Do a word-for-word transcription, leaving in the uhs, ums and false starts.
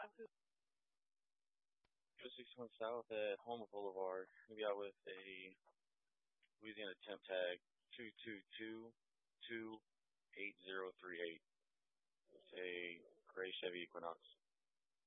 sixty-one South at Homer Boulevard. Maybe out with a Louisiana temp tag two two two two eight zero three eight. It's a gray Chevy Equinox.